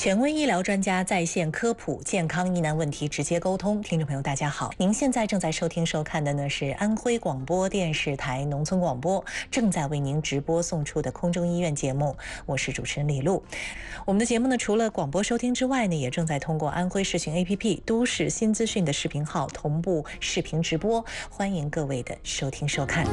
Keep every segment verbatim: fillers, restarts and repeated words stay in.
权威医疗专家在线科普健康疑难问题直接沟通。听众朋友大家好，您现在正在收听收看的呢是安徽广播电视台农村广播正在为您直播送出的空中医院节目，我是主持人李璐。我们的节目呢除了广播收听之外呢，也正在通过安徽视讯 A P P 都市新资讯的视频号同步视频直播，欢迎各位的收听收看。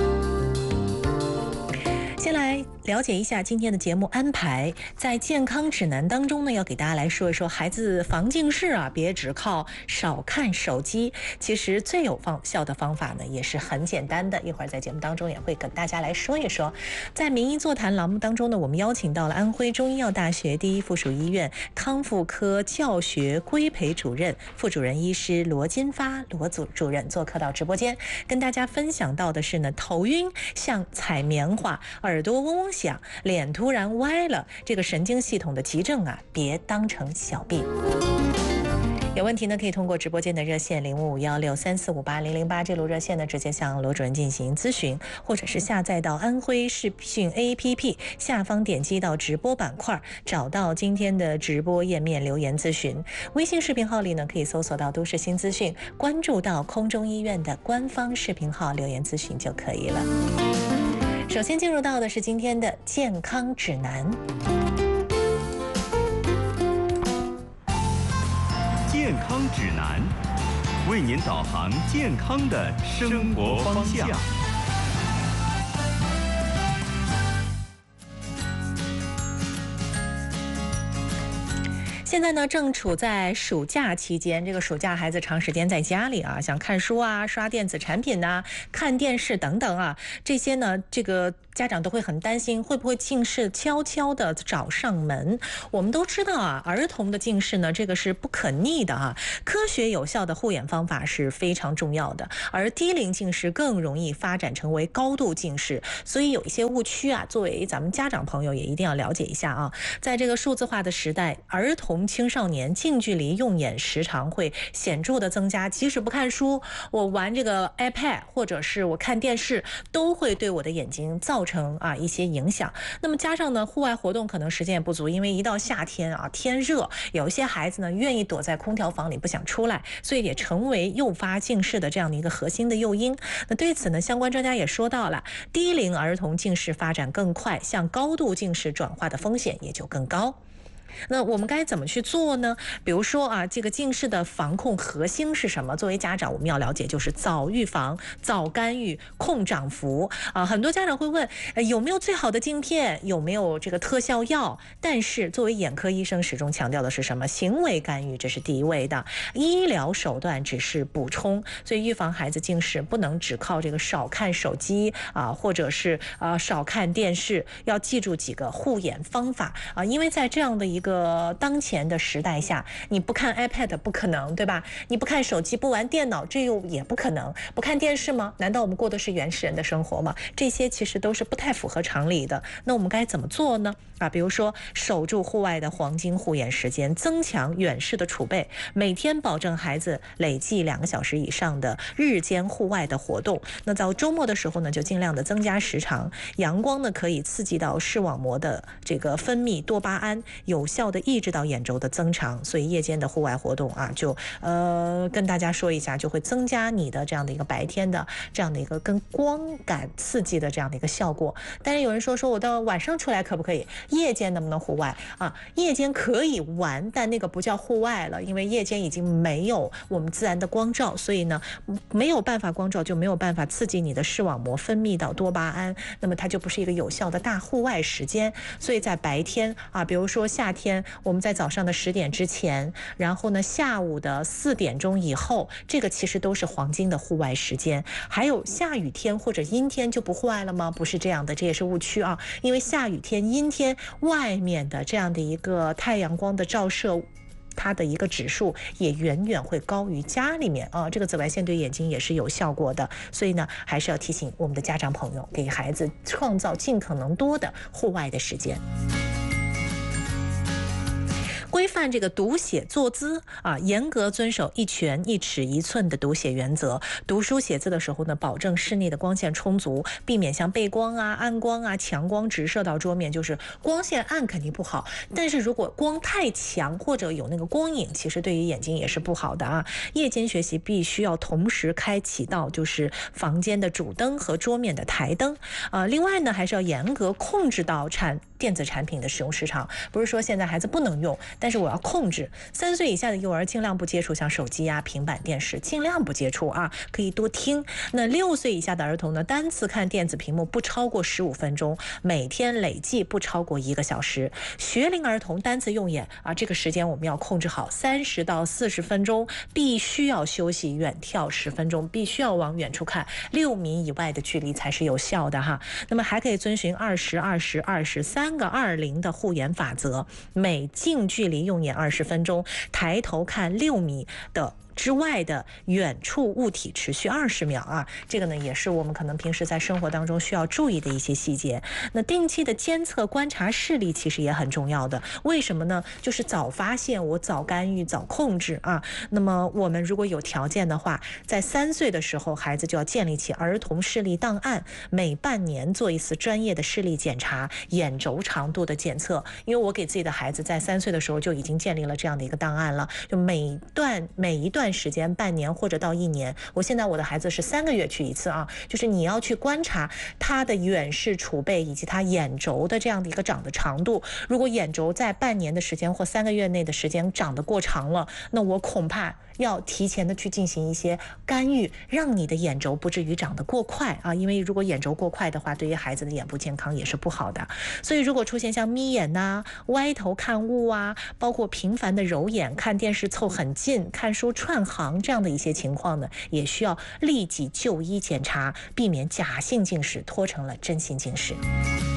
先来了解一下今天的节目安排。在健康指南当中呢，要给大家来说一说孩子防近视啊，别只靠少看手机。其实最有方效的方法呢，也是很简单的。一会儿在节目当中也会跟大家来说一说。在名医座谈栏目当中呢，我们邀请到了安徽中医药大学第一附属医院康复科教学规培主任、副主任医师罗金发罗组主任做客到直播间，跟大家分享到的是呢，头晕像踩棉花，耳朵嗡嗡响，脸突然歪了，这个神经系统的急症啊，别当成小病。有问题呢，可以通过直播间的热线零五五幺六三四五八零零八这路热线呢，直接向罗主任进行咨询，或者是下载到安徽视讯 A P P 下方点击到直播板块，找到今天的直播页面留言咨询。微信视频号里呢，可以搜索到都市新资讯，关注到空中医院的官方视频号留言咨询就可以了。首先进入到的是今天的健康指南。 健康指南，为您导航健康的生活方向。 现在呢，正处在暑假期间，这个暑假孩子长时间在家里啊，想看书啊、刷电子产品呐、看电视等等啊，这些呢，这个家长都会很担心，会不会近视悄悄地找上门？我们都知道啊，儿童的近视呢，这个是不可逆的啊，科学有效的护眼方法是非常重要的，而低龄近视更容易发展成为高度近视，所以有一些误区啊，作为咱们家长朋友也一定要了解一下啊。在这个数字化的时代，儿童青少年近距离用眼时长会显著的增加，即使不看书，我玩这个 iPad 或者是我看电视，都会对我的眼睛造成啊一些影响。那么加上呢，户外活动可能时间也不足，因为一到夏天啊，天热，有一些孩子呢愿意躲在空调房里不想出来，所以也成为诱发近视的这样的一个核心的诱因。那对此呢，相关专家也说到了，低龄儿童近视发展更快，向高度近视转化的风险也就更高。那我们该怎么去做呢？比如说啊，这个近视的防控核心是什么？作为家长，我们要了解就是早预防、早干预、控涨幅啊。很多家长会问，呃，有没有最好的镜片？有没有这个特效药？但是作为眼科医生，始终强调的是什么？行为干预，这是第一位的，医疗手段只是补充。所以预防孩子近视，不能只靠这个少看手机啊，或者是啊少看电视，要记住几个护眼方法啊，因为在这样的一个一个当前的时代下，你不看 iPad 不可能，对吧？你不看手机、不玩电脑，这又也不可能。不看电视吗？难道我们过的是原始人的生活吗？这些其实都是不太符合常理的。那我们该怎么做呢？啊，比如说守住户外的黄金护眼时间，增强远视的储备，每天保证孩子累计两个小时以上的日间户外的活动。那在周末的时候呢，就尽量的增加时长。阳光呢，可以刺激到视网膜的这个分泌多巴胺，有效的抑制到眼轴的增长，所以夜间的户外活动啊，就呃跟大家说一下，就会增加你的这样的一个白天的这样的一个跟光感刺激的这样的一个效果。但是有人说说我到晚上出来可不可以？夜间能不能户外啊？夜间可以玩，但那个不叫户外了，因为夜间已经没有我们自然的光照，所以呢没有办法光照，就没有办法刺激你的视网膜分泌到多巴胺，那么它就不是一个有效的大户外时间。所以在白天啊，比如说夏天我们在早上的十点之前，然后呢下午的四点钟以后，这个其实都是黄金的户外时间。还有下雨天或者阴天就不户外了吗？不是这样的，这也是误区啊。因为下雨天、阴天外面的这样的一个太阳光的照射，它的一个指数也远远会高于家里面啊，这个紫外线对眼睛也是有效果的。所以呢，还是要提醒我们的家长朋友，给孩子创造尽可能多的户外的时间。规规范这个读写坐姿啊，严格遵守一拳一尺一寸的读写原则。读书写字的时候呢，保证室内的光线充足，避免像背光啊、暗光啊、强光直射到桌面，就是光线暗肯定不好。但是如果光太强或者有那个光影，其实对于眼睛也是不好的啊。夜间学习必须要同时开启到就是房间的主灯和桌面的台灯啊。另外呢，还是要严格控制到产电子产品的使用时长，不是说现在孩子不能用，但是我要控制。三岁以下的幼儿尽量不接触像手机啊、平板电视，尽量不接触啊，可以多听。那六岁以下的儿童呢，单次看电子屏幕不超过十五分钟，每天累计不超过一个小时。学龄儿童单次用眼啊，这个时间我们要控制好，三十到四十分钟，必须要休息，远眺十分钟，必须要往远处看，六米以外的距离才是有效的哈。那么还可以遵循二十、二十、二十三个二零的护眼法则，每近距离用眼二十分钟，抬头看六米的之外的远处物体持续二十秒啊，这个呢也是我们可能平时在生活当中需要注意的一些细节。那定期的监测观察视力其实也很重要的，为什么呢？就是早发现，我早干预，早控制啊。那么我们如果有条件的话，在三岁的时候，孩子就要建立起儿童视力档案，每半年做一次专业的视力检查，眼轴长度的检测。因为我给自己的孩子在三岁的时候就已经建立了这样的一个档案了，就每段每一段时间半年或者到一年，我现在我的孩子是三个月去一次啊，就是你要去观察他的远视储备以及他眼轴的这样的一个长的长度。如果眼轴在半年的时间或三个月内的时间长得过长了，那我恐怕要提前的去进行一些干预，让你的眼轴不至于长得过快啊，因为如果眼轴过快的话，对于孩子的眼部健康也是不好的。所以如果出现像眯眼呐、啊、歪头看物啊，包括频繁的揉眼、看电视凑很近、看书串行这样的一些情况呢，也需要立即就医检查，避免假性近视拖成了真性近视。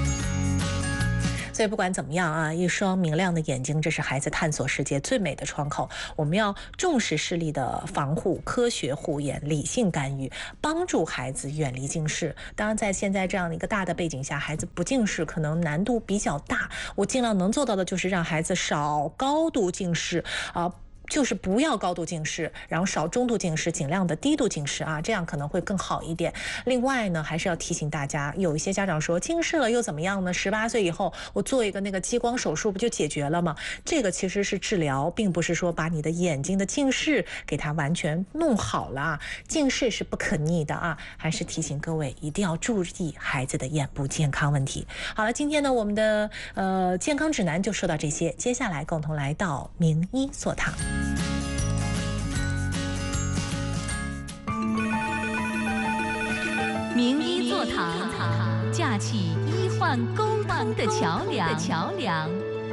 所以不管怎么样啊，一双明亮的眼睛，这是孩子探索世界最美的窗口。我们要重视视力的防护，科学护眼，理性干预，帮助孩子远离近视。当然，在现在这样的一个大的背景下，孩子不近视可能难度比较大。我尽量能做到的就是让孩子少高度近视啊。就是不要高度近视，然后少中度近视，尽量的低度近视啊，这样可能会更好一点。另外呢，还是要提醒大家，有一些家长说近视了又怎么样呢？十八岁以后我做一个那个激光手术不就解决了吗？这个其实是治疗，并不是说把你的眼睛的近视给它完全弄好了。近视是不可逆的啊，还是提醒各位一定要注意孩子的眼部健康问题。好了，今天呢我们的呃健康指南就说到这些，接下来共同来到名医座堂。 名医座堂，架起医患沟通的桥梁。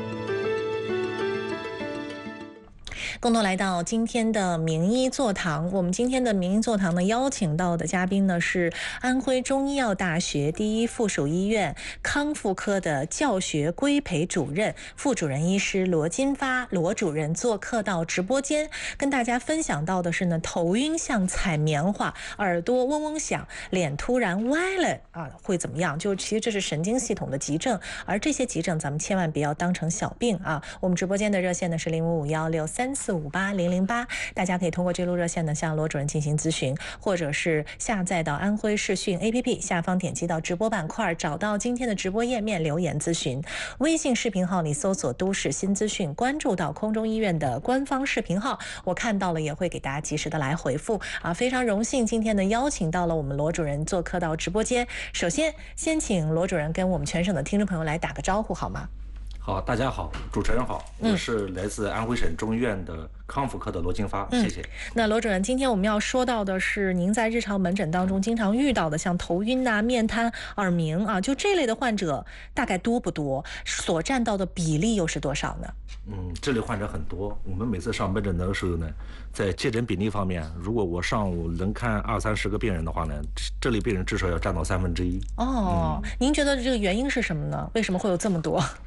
共同来到今天的名医座堂。我们今天的名医座堂呢，邀请到的嘉宾呢是安徽中医药大学第一附属医院康复科的教学规培主任、副主任医师罗金发罗主任做客到直播间，跟大家分享到的是呢，头晕像采棉花，耳朵嗡嗡响，脸突然歪了啊，会怎么样？就其实这是神经系统的急症，而这些急症咱们千万不要当成小病啊。我们直播间的热线呢是零五五幺六三四五八零零八，大家可以通过这路热线呢向罗主任进行咨询，或者是下载到安徽视讯 A P P， 下方点击到直播板块，找到今天的直播页面留言咨询。微信视频号里搜索都市新资讯，关注到空中医院的官方视频号，我看到了也会给大家及时的来回复啊。非常荣幸今天呢邀请到了我们罗主任做客到直播间。首先先请罗主任跟我们全省的听众朋友来打个招呼好吗？ 好，大家好，主持人好，我是来自安徽省中医院的康复科的罗金发， 嗯、 谢谢。 那罗主任，今天我们要说到的是您在日常门诊当中经常遇到的，像头晕啊、面瘫、耳鸣啊，就这类的患者大概多不多？所占到的比例又是多少呢？ 嗯，这类患者很多。我们每次上门诊的时候呢，在接诊比例方面，如果我上午能看二三十个病人的话呢，这类病人至少要占到三分之一。 哦、嗯，您觉得这个原因是什么呢？为什么会有这么多？ 呃。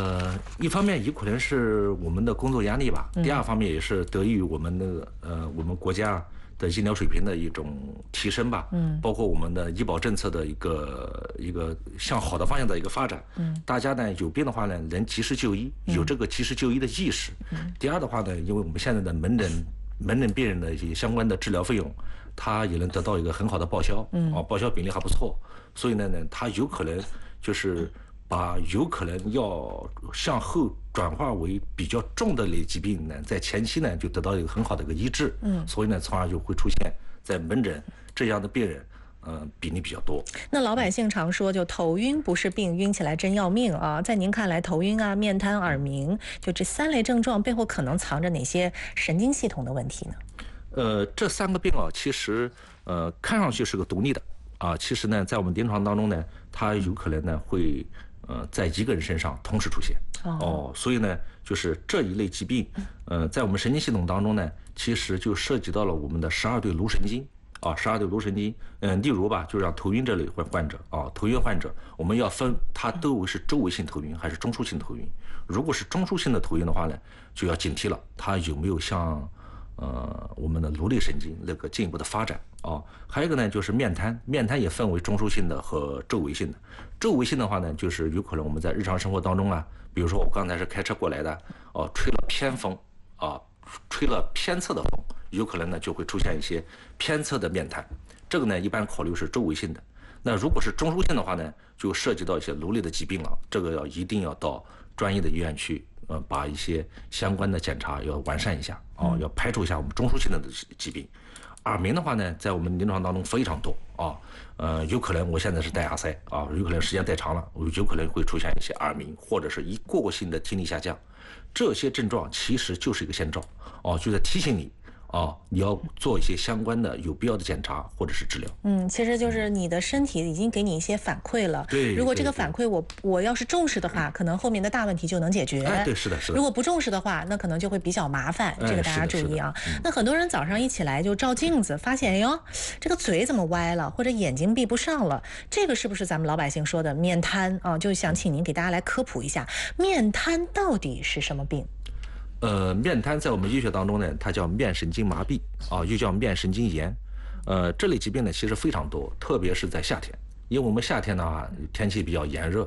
呃，一方面有可能是我们的工作压力吧， 嗯、 第二方面也是得益于我们的呃我们国家的医疗水平的一种提升吧，嗯，包括我们的医保政策的一个一个向好的方向的一个发展，嗯，大家呢有病的话呢能及时就医，有这个及时就医的意识，嗯，第二的话呢，因为我们现在的门诊门诊病人的一些相关的治疗费用，它也能得到一个很好的报销，嗯，啊，报销比例还不错，所以呢呢，它有可能就是把有可能要向后转化为比较重的类疾病呢，在前期呢就得到一个很好的一个医治，嗯，所以呢，从而就会出现在门诊这样的病人，呃，比例比较多。 那老百姓常说，就头晕不是病，晕起来真要命啊！在您看来，头晕啊、面瘫、耳鸣，就这三类症状背后可能藏着哪些神经系统的问题呢？ 呃，这三个病啊，其实呃看上去是个独立的啊，其实呢，在我们临床当中呢，它有可能呢会。呃，在一个人身上同时出现哦，哦，所以呢，就是这一类疾病，呃，在我们神经系统当中呢，其实就涉及到了我们的十二对颅神经啊，十二对颅神经，嗯、呃，例如吧，就让头晕这类患患者啊，头晕患者，我们要分它都为是周围性头晕还是中枢性头晕。如果是中枢性的头晕的话呢，就要警惕了，它有没有像呃我们的颅内神经那个进一步的发展啊？还有一个呢，就是面瘫，面瘫也分为中枢性的和周围性的。周围性的话呢，就是有可能我们在日常生活当中啊，比如说我刚才是开车过来的，哦，吹了偏风啊，吹了偏侧的风，有可能呢就会出现一些偏侧的面瘫。这个呢，一般考虑是周围性的。那如果是中枢性的话呢，就涉及到一些颅内的疾病了，这个要一定要到专业的医院去，呃，把一些相关的检查要完善一下啊，要排除一下我们中枢性的疾病。耳鸣的话呢，在我们临床当中非常多啊，呃，有可能我现在是戴耳塞啊，有可能时间戴长了，有可能会出现一些耳鸣，或者是一过过性的听力下降，这些症状其实就是一个先兆哦，就在提醒你。啊，你要做一些相关的有必要的检查或者是治疗。 嗯，其实就是你的身体已经给你一些反馈了。 对， 如果这个反馈我我要是重视的话，可能后面的大问题就能解决。 哎，对，是的，是的。 如果不重视的话，那可能就会比较麻烦。这个大家注意啊。 嗯、 那很多人早上一起来就照镜子，发现哎呦，这个嘴怎么歪了，或者眼睛闭不上了，这个是不是咱们老百姓说的面瘫啊？就想请您给大家来科普一下，面瘫到底是什么病？ 呃，面瘫在我们医学当中呢，它叫面神经麻痹啊，又叫面神经炎。呃，这类疾病呢其实非常多，特别是在夏天，因为我们夏天的话天气比较炎热，